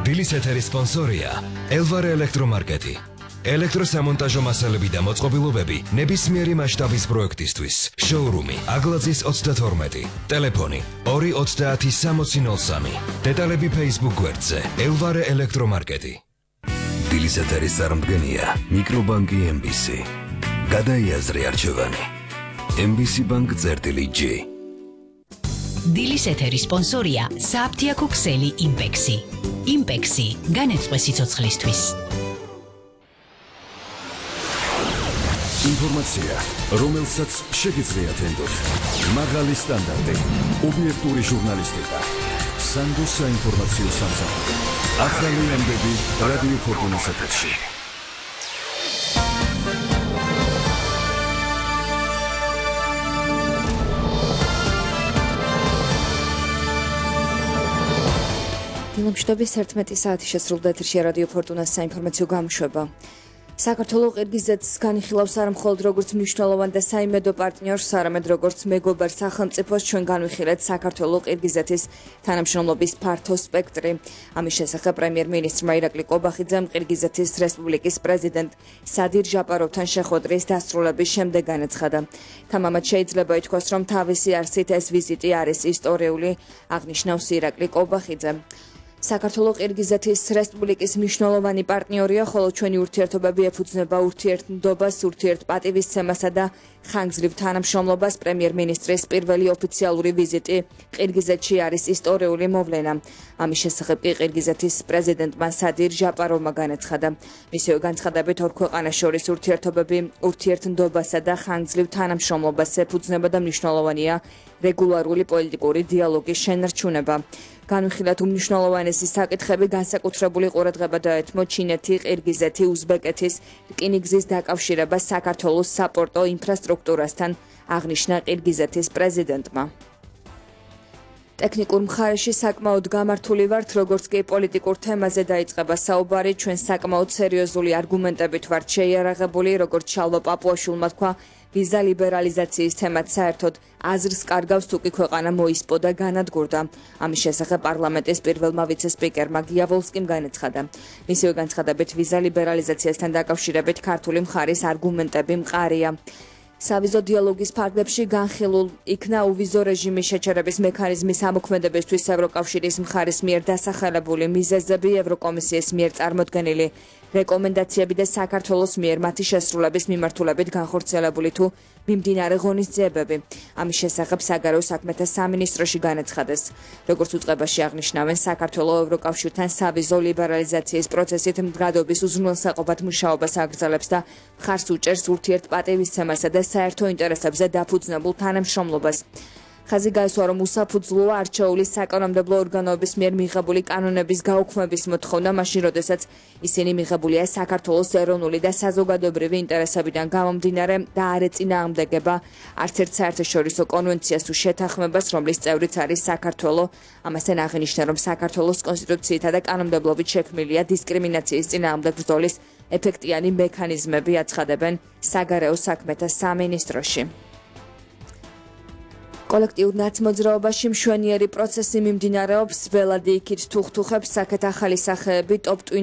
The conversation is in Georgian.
დილის ეთერის სპონსორია ელვარე ელექტრომარკეტი. ელექტროსამონტაჟო მასალები და მოწყობილობები ნებისმიერი მასშტაბის პროექტისთვის. შოურუმი აგლაძის 32. ტელეფონი 2306003. დეტალები Facebook გვერდზე ელვარე ელექტრომარკეტი. დილის ეთერის წარმდგენია მიკრობანკი MBC. გადაიაზრე არჩევანი. MBC Bank წერტილი-G. დილის ეთერის სპონსორია სააფთიაქო ქსელი იმპექსი. იმპექსი განეწყვე სიცოცხლისთვის. ინფორმაცია, რომელსაც შეგიძლიათ ენდოთ. მაღალი სტანდარტი, ობიექტური ჟურნალისტიკა. სანდო საინფორმაციო სამსახური. ახალი ამბები რადიო ფორტუნას ეთერში. დილამშვიდობის 11 საათი შესრულდა ეთერში რადიო ფორტუნას საინფორმაციო გამოშვება. საქართველოს ყირგიზეთს განიხილავს არა მხოლოდ როგორც მნიშვნელოვან და საიმედო პარტნიორს, არამედ როგორც მეგობარ სახელმწიფოს. ჩვენ განვიხილეთ საქართველოს ყირგიზეთის თანამშრომლობის ფართო სპექტრი. ამის შესახებ პრემიერ-მინისტრმა ირაკლი ყობახიძემ ყირგიზეთის რესპუბლიკის პრეზიდენტ სადირ ჟაპაროვთან შეხვედრის დასრულების შემდეგ განაცხადა. თამამად შეიძლება ითქვას, რომ თავისი არსით ეს ვიზიტი არის ისტორიული, აღნიშნავს ირაკლი ყობახიძე. საქართველოს ყირგიზეთის რესპუბლიკის მნიშვნელოვანი პარტნიორია, ხოლო ჩვენი ურთიერთობები ეფუძნება ურთიერთნდობას, ურთიერთპატივისცემასა და ხანგრძლივ თანამშრომლობას. პრემიერ-მინისტრის პირველი ოფიციალური ვიზიტი ყირგიზეთში არის ისტორიული მოვლენა. ამის შესახებ კი ყირგიზეთის პრეზიდენტმა სადირ ჟაპაროვმა განაცხადა. მისივე განცხადებით ორ ქვეყანას შორის ურთიერთობები ურთიერთნდობასა და ხანგრძლივ თანამშრომლობას ეფუძნება და მნიშვნელოვანია რეგულარული პოლიტიკური დიალოგის შენარჩუნება. განვიხილეთ უმნიშვნელოვანესი საკითხები, განსაკუთრებული ყურადღება დაეთმო ჩინეთი, ყირგიზეთი, უზბეკეთის რკინიგზის დაკავშირება საქართველოს საპორტო ინფრასტრუქტურასთან, აღნიშნა ყირგიზეთის პრეზიდენტმა. ტექნიკურ მხარეში საკმაოდ გამართული ვართ, როგორც კი პოლიტიკურ თემაზე დაიწყება საუბარი, ჩვენ საკმაოდ სერიოზული არგუმენტებით ვართ შეიარაღებული, როგორც ჩალვა პაპუაშვილმა თქვა. ვიზა ლიბერალიზაციის თემაც საერთოდ აზრს კარგავს, თუ კი ქვეყანა მოისპო და განადგურდა. ამის შესახებ პარლამენტის პირველმა ვიცე-სპიკერმა გიავოლსკიმ განაცხადა. მისივე განცხადებით ვიზა ლიბერალიზაციასთან დაკავშირებით ქართული მხარის არგუმენტები მყარია. სავიზო დიალოგის ფარგლებში განხილულ იქნა უვიზო რეჟიმის შეჩერების მექანიზმის ამოქმედებისთვის ევროკავშირის მხარის მიერ დასახელებული მიზეზები, ევროკომისიის მიერ წარმოდგენილი რეკომენდაციები და საქართველოს მიერ მათი შესრულების მიმართულებით განხორციელებული თუ მიმდინარე ღონისძიებები. ამის შესახებ საგარეო საქმეთა სამინისტროში განაცხადეს. როგორც უწყებაში აღნიშნავენ, საქართველოს ევროკავშირთან სავიზო ლიბერალიზაციის პროცესით მდგრადობის უზრუნველსაყოფად მუშაობას აგრძელებს და მხარს უჭერს ურთიერთპატივისცემასა და საერთო ინტერესებზე დაფუძნებულ თანამშრომლობას. ხაზი გაესვა, რომ უსაფუძვლოა არჩეული საკანონმდებლო ორგანოების მიერ მიღებული კანონების გაუქმების მოთხოვნა, მაშინ როდესაც ისინი მიღებულია საქართველოს ეროვნული და საზოგადოებრივი ინტერესებიდან გამომდინარე და არ ეწინააღმდეგება არც ერთ საერთაშორისო კონვენციას თუ შეთანხმებას, რომლის წევრიც არის საქართველო. ამასთან აღნიშნა, რომ საქართველოს კონსტიტუციითა და კანონმდებლობით შექმნილია დისკრიმინაციის წინააღმდეგ ბრძოლის ეფექტიანი მექანიზმები, აცხადებენ საგარეო საქმეთა სამინისტროში. კოლექტიურ ნაცმოძრაობაში მშვენიერი პროცესი მიმდინარეობს, ველადი იქით თუხთუხებს, აქეთ ახალი სახეები, ტოპ